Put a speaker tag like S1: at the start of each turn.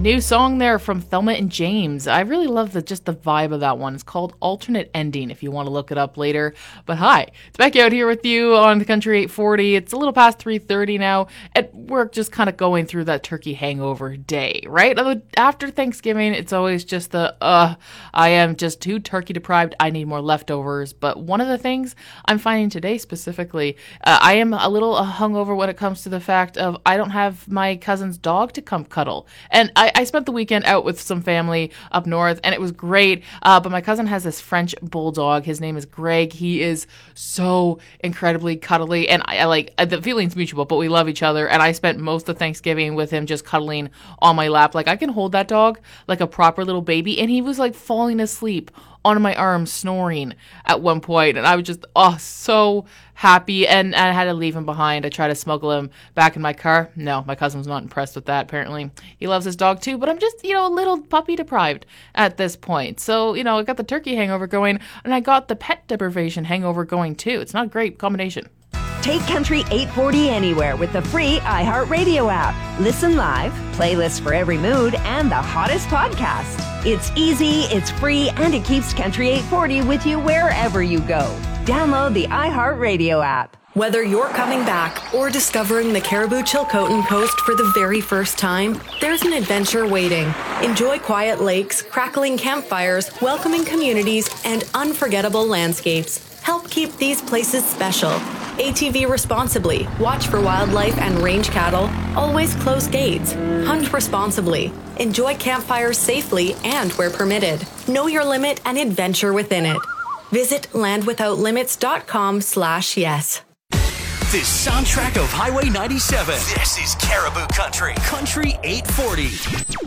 S1: new song there from Thelma and James. I really love just the vibe of that one. It's called Alternate Ending if you want to look it up later. But hi, it's Becky out here with you on the Country 840. It's a little past 3:30 now at work, just kind of going through that turkey hangover day, right? After Thanksgiving, it's always just I am just too turkey deprived. I need more leftovers. But one of the things I'm finding today specifically, I am a little hungover when it comes to the fact of I don't have my cousin's dog to come cuddle. And I spent the weekend out with some family up north, and it was great. But my cousin has this French bulldog. His name is Greg. He is so incredibly cuddly, and I like the feeling's mutual, but we love each other. And I spent most of Thanksgiving with him just cuddling on my lap. Like I can hold that dog like a proper little baby, and he was like falling asleep on my arm snoring at one point, and I was just so happy, and I had to leave him behind. I tried to smuggle him back in my car. No, my cousin was not impressed with that. Apparently he loves his dog too, but I'm just a little puppy deprived at this point. So I got the turkey hangover going, and I got the pet deprivation hangover going too. It's not a great combination.
S2: Take Country 840 anywhere with the free iHeartRadio app. Listen live, playlists for every mood, and the hottest podcast. It's easy, it's free, and it keeps Country 840 with you wherever you go. Download the iHeartRadio app.
S3: Whether you're coming back or discovering the Caribou Chilcotin Coast for the very first time, there's an adventure waiting. Enjoy quiet lakes, crackling campfires, welcoming communities, and unforgettable landscapes. Help keep these places special. ATV responsibly, watch for wildlife and range cattle, always close gates, hunt responsibly, enjoy campfires safely and where permitted. Know your limit and adventure within it. Visit landwithoutlimits.com/yes.
S4: This soundtrack of Highway 97. This is Caribou Country. Country 840.